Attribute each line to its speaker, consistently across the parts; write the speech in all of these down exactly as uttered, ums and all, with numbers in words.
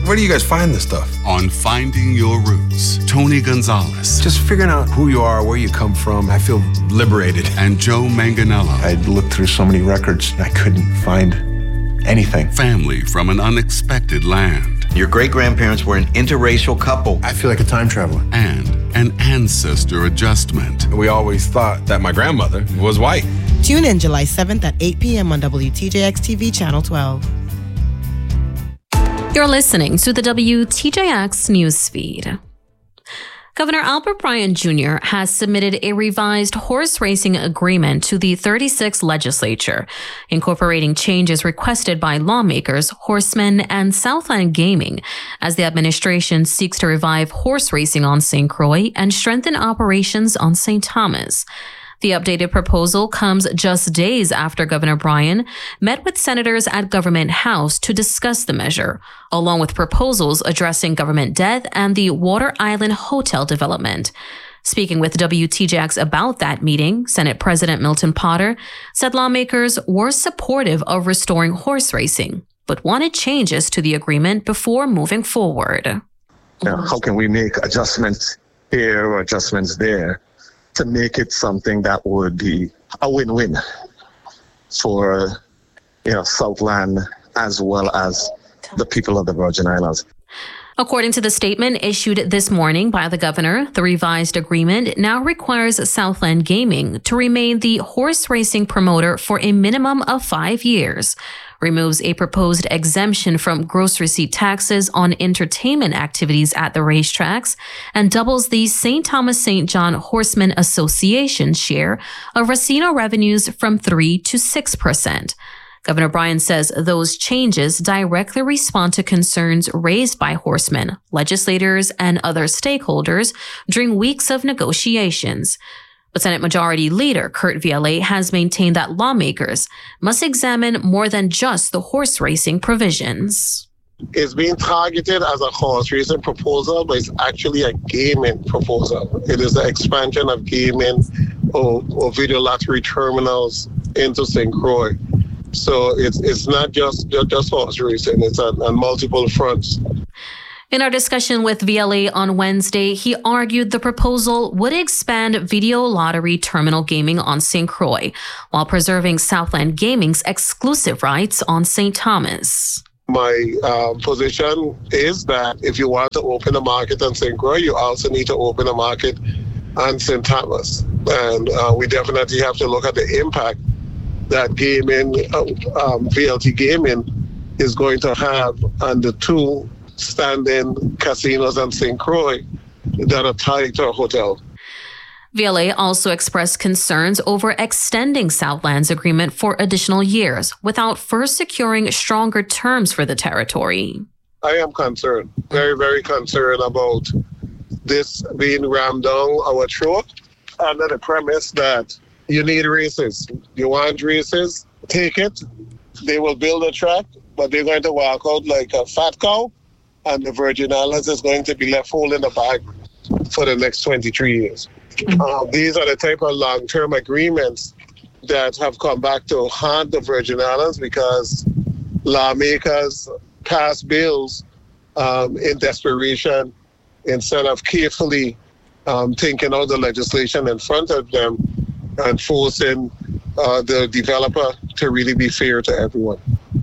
Speaker 1: Where do you guys find this stuff?
Speaker 2: On Finding Your Roots, Tony Gonzalez.
Speaker 1: Just figuring out who you are, where you come from, I feel liberated.
Speaker 2: And Joe Manganiello.
Speaker 3: I looked through so many records, I couldn't find anything.
Speaker 2: Family from an unexpected land.
Speaker 4: Your great-grandparents were an interracial couple.
Speaker 3: I feel like a time traveler.
Speaker 2: And an ancestor adjustment.
Speaker 1: We always thought that my grandmother was white.
Speaker 5: Tune in July seventh at eight p.m. on W T J X T V Channel twelve.
Speaker 6: You're listening to the W T J X newsfeed. Governor Albert Bryan Junior has submitted a revised horse racing agreement to the thirty-sixth legislature, incorporating changes requested by lawmakers, horsemen, and Southland Gaming, as the administration seeks to revive horse racing on Saint Croix and strengthen operations on Saint Thomas. The updated proposal comes just days after Governor Bryan met with senators at Government House to discuss the measure, along with proposals addressing government debt and the Water Island Hotel development. Speaking with W T J X about that meeting, Senate President Milton Potter said lawmakers were supportive of restoring horse racing, but wanted changes to the agreement before moving forward.
Speaker 7: Now, how can we make adjustments here or adjustments there to make it something that would be a win-win for, you know, Southland as well as the people of the Virgin Islands?
Speaker 6: According to the statement issued this morning by the governor, the revised agreement now requires Southland Gaming to remain the horse racing promoter for a minimum of five years, removes a proposed exemption from gross receipt taxes on entertainment activities at the racetracks, and doubles the Saint Thomas Saint John Horsemen Association share of Racino revenues from three to six percent. Governor Bryan says those changes directly respond to concerns raised by horsemen, legislators, and other stakeholders during weeks of negotiations. But Senate Majority Leader Kurt Viale has maintained that lawmakers must examine more than just the horse racing provisions.
Speaker 7: It's being targeted as a horse racing proposal, but it's actually a gaming proposal. It is the expansion of gaming or, or video lottery terminals into Saint Croix. So it's it's not just just horse racing, it's on, on multiple fronts.
Speaker 6: In our discussion with V L A on Wednesday, he argued the proposal would expand video lottery terminal gaming on Saint Croix while preserving Southland Gaming's exclusive rights on Saint Thomas.
Speaker 7: My uh, position is that if you want to open a market on Saint Croix, you also need to open a market on Saint Thomas. And uh, we definitely have to look at the impact that gaming, uh, um, V L T gaming is going to have on the two standing casinos on Saint Croix that are tied to a hotel.
Speaker 6: V L A also expressed concerns over extending Southland's agreement for additional years without first securing stronger terms for the territory.
Speaker 7: I am concerned, very, very concerned about this being rammed down our throat under the premise that you need races. You want races? Take it. They will build a track, but they're going to walk out like a fat cow, and the Virgin Islands is going to be left holding the bag for the next twenty-three years. Mm-hmm. Uh, these are the type of long-term agreements that have come back to haunt the Virgin Islands because lawmakers pass bills um, in desperation instead of carefully um, thinking out the legislation in front of them and forcing uh, the developer to really be fair to everyone.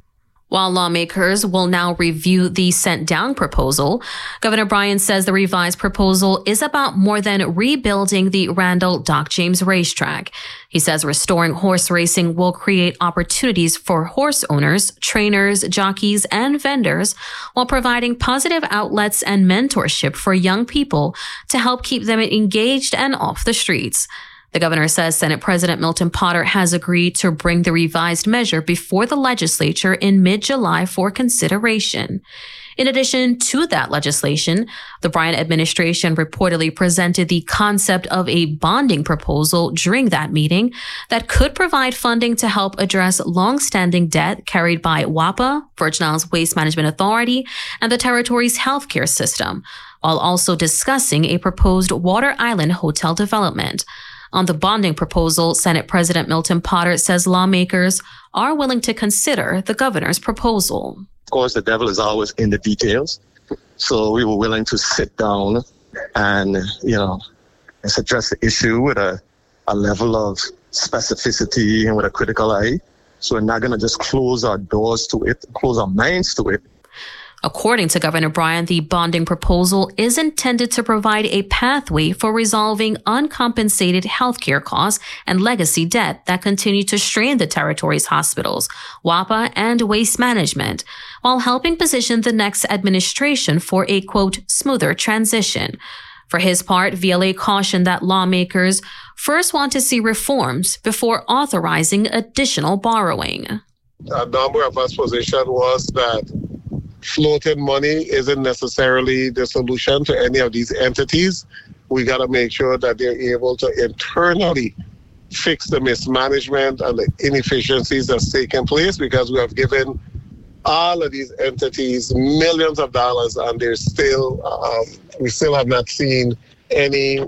Speaker 6: While lawmakers will now review the sent-down proposal, Governor Bryan says the revised proposal is about more than rebuilding the Randall Doc James racetrack. He says restoring horse racing will create opportunities for horse owners, trainers, jockeys, and vendors, while providing positive outlets and mentorship for young people to help keep them engaged and off the streets. The governor says Senate President Milton Potter has agreed to bring the revised measure before the legislature in mid-July for consideration. In addition to that legislation, the Bryan administration reportedly presented the concept of a bonding proposal during that meeting that could provide funding to help address long-standing debt carried by WAPA, Virgin Islands Waste Management Authority, and the territory's healthcare system, while also discussing a proposed Water Island hotel development. On the bonding proposal, Senate President Milton Potter says lawmakers are willing to consider the governor's proposal.
Speaker 7: Of course, the devil is always in the details. So we were willing to sit down and, you know, let's address the issue with a, a level of specificity and with a critical eye. So we're not going to just close our doors to it, close our minds to it.
Speaker 6: According to Governor Bryan, the bonding proposal is intended to provide a pathway for resolving uncompensated healthcare costs and legacy debt that continue to strain the territory's hospitals, WAPA, and waste management, while helping position the next administration for a, quote, smoother transition. For his part, V L A cautioned that lawmakers first want to see reforms before authorizing additional borrowing.
Speaker 7: A number of us position was that floating money isn't necessarily the solution to any of these entities. We got to make sure that they're able to internally fix the mismanagement and the inefficiencies that's taken place, because we have given all of these entities millions of dollars and they're still, um, we still have not seen any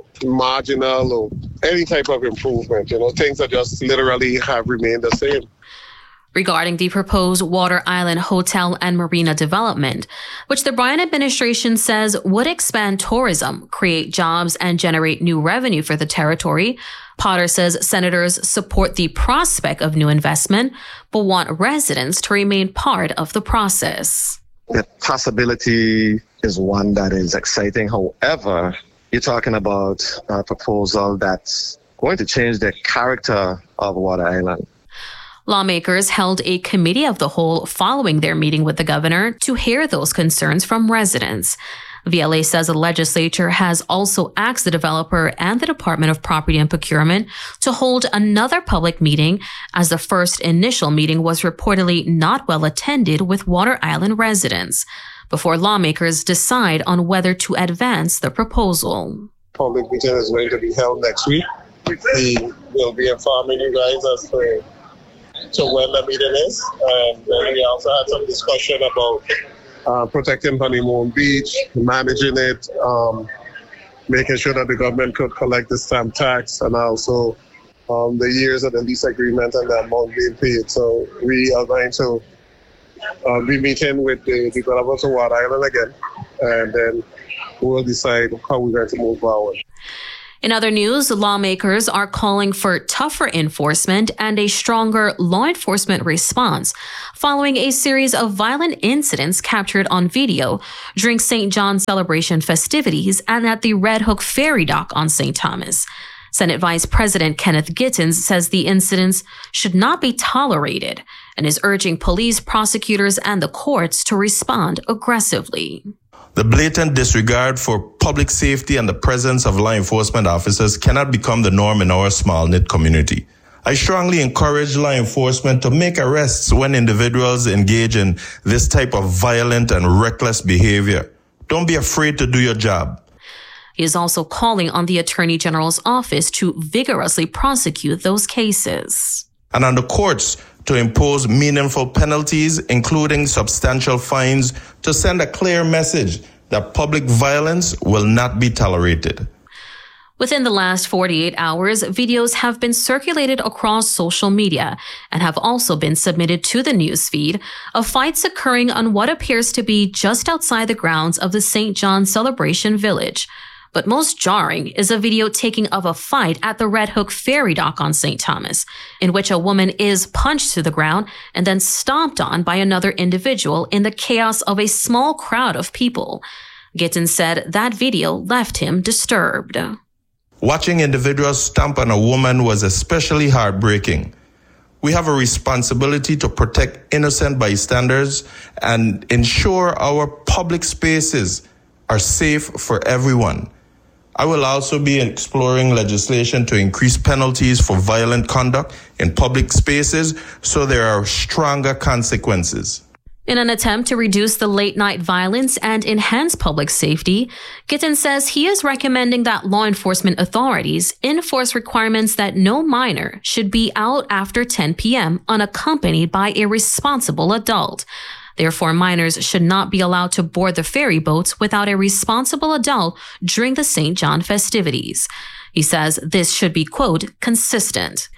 Speaker 7: marginal or any type of improvement. You know, things that just literally have remained the same.
Speaker 6: Regarding the proposed Water Island Hotel and Marina development, which the Bryan administration says would expand tourism, create jobs, and generate new revenue for the territory, Potter says senators support the prospect of new investment, but want residents to remain part of the process.
Speaker 7: The possibility is one that is exciting. However, you're talking about a proposal that's going to change the character of Water Island.
Speaker 6: Lawmakers held a committee of the whole following their meeting with the governor to hear those concerns from residents. V L A says the legislature has also asked the developer and the Department of Property and Procurement to hold another public meeting, as the first initial meeting was reportedly not well attended with Water Island residents, before lawmakers decide on whether to advance the proposal.
Speaker 7: Public meeting is going to be held next week. We will be informing you guys as to to when the meeting is. And then we also had some discussion about uh, protecting Honeymoon Beach, managing it, um, making sure that the government could collect the stamp tax, and also um, the years of the lease agreement and the amount being paid. So we are going to uh, be meeting with the developers of Water Island again, and then we'll decide how we're going to move forward.
Speaker 6: In other news, lawmakers are calling for tougher enforcement and a stronger law enforcement response following a series of violent incidents captured on video during Saint John's celebration festivities and at the Red Hook Ferry Dock on Saint Thomas. Senate Vice President Kenneth Gittens says the incidents should not be tolerated and is urging police, prosecutors, and the courts to respond aggressively.
Speaker 8: The blatant disregard for public safety and the presence of law enforcement officers cannot become the norm in our small-knit community. I strongly encourage law enforcement to make arrests when individuals engage in this type of violent and reckless behavior. Don't be afraid to do your job.
Speaker 6: He is also calling on the Attorney General's office to vigorously prosecute those cases.
Speaker 8: And on the courts to impose meaningful penalties, including substantial fines, to send a clear message that public violence will not be tolerated.
Speaker 6: Within the last forty-eight hours, videos have been circulated across social media and have also been submitted to the newsfeed of fights occurring on what appears to be just outside the grounds of the Saint John Celebration Village. But most jarring is a video taking of a fight at the Red Hook Ferry Dock on Saint Thomas, in which a woman is punched to the ground and then stomped on by another individual in the chaos of a small crowd of people. Gittens said that video left him disturbed.
Speaker 8: Watching individuals stomp on a woman was especially heartbreaking. We have a responsibility to protect innocent bystanders and ensure our public spaces are safe for everyone. I will also be exploring legislation to increase penalties for violent conduct in public spaces so there are stronger consequences.
Speaker 6: In an attempt to reduce the late-night violence and enhance public safety, Gittens says he is recommending that law enforcement authorities enforce requirements that no minor should be out after ten p.m. unaccompanied by a responsible adult. Therefore, minors should not be allowed to board the ferry boats without a responsible adult during the Saint John festivities. He says this should be, quote, consistent.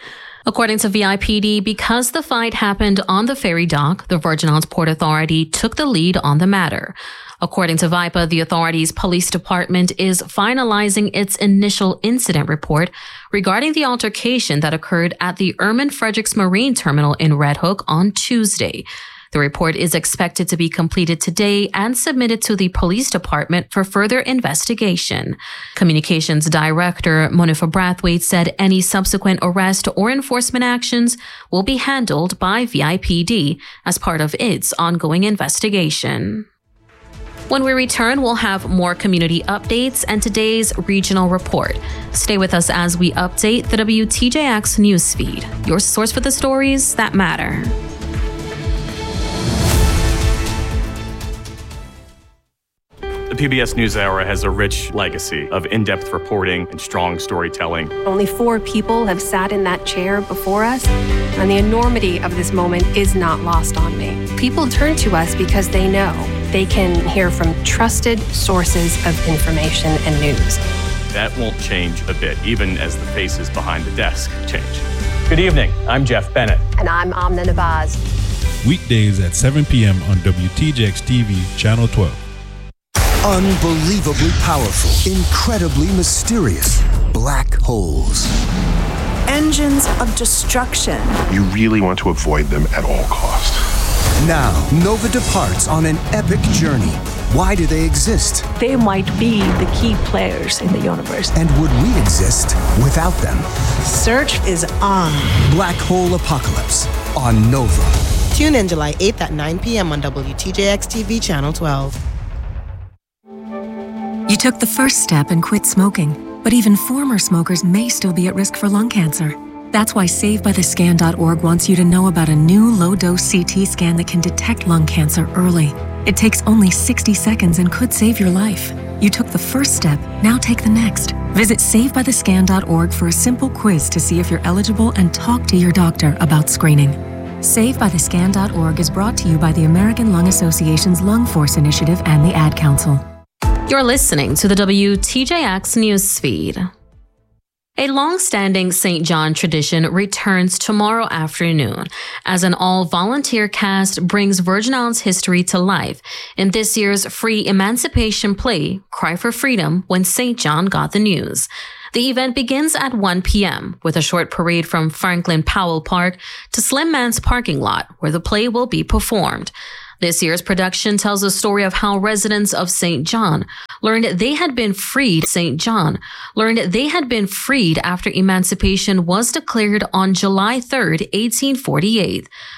Speaker 6: According to V I P D, because the fight happened on the ferry dock, the Virgin Islands Port Authority took the lead on the matter. According to VIPA, the authority's police department is finalizing its initial incident report regarding the altercation that occurred at the Ermin Fredericks Marine Terminal in Red Hook on Tuesday. The report is expected to be completed today and submitted to the police department for further investigation. Communications Director Monifa Brathwaite said any subsequent arrest or enforcement actions will be handled by V I P D as part of its ongoing investigation. When we return, we'll have more community updates and today's regional report. Stay with us as we update the W T J X newsfeed, your source for the stories that matter.
Speaker 9: The P B S NewsHour has a rich legacy of in-depth reporting and strong storytelling.
Speaker 10: Only four people have sat in that chair before us, and the enormity of this moment is not lost on me. People turn to us because they know they can hear from trusted sources of information and news.
Speaker 9: That won't change a bit, even as the faces behind the desk change. Good evening, I'm Jeff Bennett.
Speaker 10: And I'm Amna Nabaz.
Speaker 11: Weekdays at seven p.m. on W T J X T V, Channel twelve.
Speaker 12: Unbelievably powerful, incredibly mysterious black holes.
Speaker 13: Engines of destruction.
Speaker 3: You really want to avoid them at all costs.
Speaker 12: Now, Nova departs on an epic journey. Why do they exist?
Speaker 13: They might be the key players in the universe.
Speaker 12: And would we exist without them?
Speaker 5: Search is on.
Speaker 12: Black Hole Apocalypse on Nova.
Speaker 5: Tune in July eighth at nine p.m. on W T J X T V, Channel twelve.
Speaker 14: You took the first step and quit smoking, but even former smokers may still be at risk for lung cancer. That's why Save By The Scan dot org wants you to know about a new low-dose C T scan that can detect lung cancer early. It takes only sixty seconds and could save your life. You took the first step, now take the next. Visit Save By The Scan dot org for a simple quiz to see if you're eligible and talk to your doctor about screening. Save By The Scan dot org is brought to you by the American Lung Association's Lung Force Initiative and the Ad Council.
Speaker 6: You're listening to the W T J X newsfeed. A long-standing Saint John tradition returns tomorrow afternoon as an all-volunteer cast brings Virgin Islands history to life in this year's free emancipation play, Cry for Freedom, When Saint John Got the News. The event begins at one p.m. with a short parade from Franklin Powell Park to Slim Man's parking lot, where the play will be performed. This year's production tells the story of how residents of Saint John learned they had been freed. Saint John learned they had been freed after emancipation was declared on July third, eighteen forty-eight.